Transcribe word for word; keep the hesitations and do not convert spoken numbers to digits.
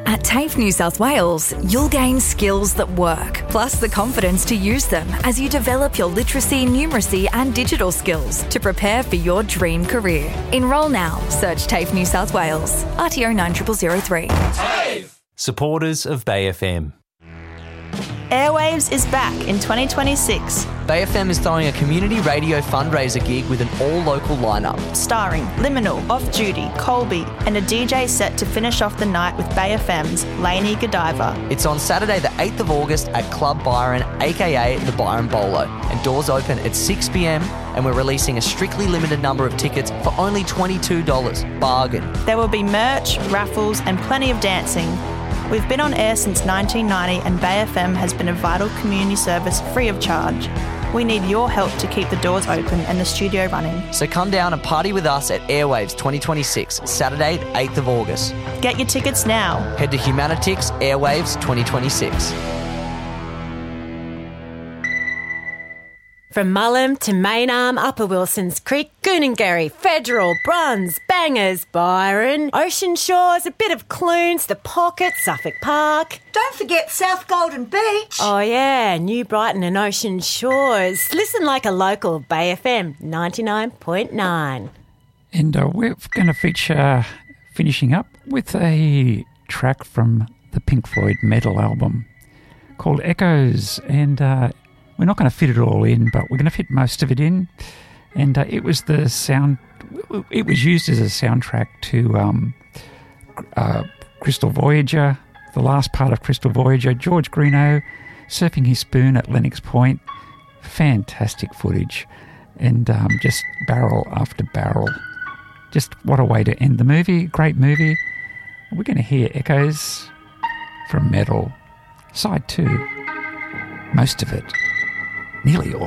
At TAFE New South Wales, you'll gain skills that work, plus the confidence to use them as you develop your literacy, numeracy and digital skills to prepare for your dream career. Enrol now. Search TAFE New South Wales. R T O nine zero zero zero three. TAFE! Supporters of Bay F M. Airwaves is back in twenty twenty-six. Bay F M is throwing a community radio fundraiser gig with an all-local lineup. Starring Liminal, Off Duty, Colby, and a D J set to finish off the night with Bay F M's Lainey Godiva. It's on Saturday the eighth of August at Club Byron, aka the Byron Bolo. And doors open at six p m and we're releasing a strictly limited number of tickets for only twenty-two dollars. Bargain. There will be merch, raffles and plenty of dancing. We've been on air since nineteen ninety and Bay F M has been a vital community service free of charge. We need your help to keep the doors open and the studio running. So come down and party with us at Airwaves twenty twenty-six, Saturday the eighth of August. Get your tickets now. Head to Humanitix Airwaves twenty twenty-six. From Mullum to Maynarm, Upper Wilsons Creek, Goonangarry, Federal, Bruns, Bangers, Byron, Ocean Shores, a bit of Clunes, The Pocket, Suffolk Park. Don't forget South Golden Beach. Oh yeah, New Brighton and Ocean Shores. Listen like a local, Bay F M ninety-nine point nine. And uh, we're going to feature, finishing up with a track from the Pink Floyd Metal album called Echoes, and uh, we're not going to fit it all in, but we're going to fit most of it in. And uh, it was the sound, it was used as a soundtrack to um, uh, Crystal Voyager, the last part of Crystal Voyager, George Greenough surfing his spoon at Lennox Point. Fantastic footage. And um, just barrel after barrel. Just what a way to end the movie. Great movie. We're going to hear Echoes from Metal. Side two. Most of it. Nearly all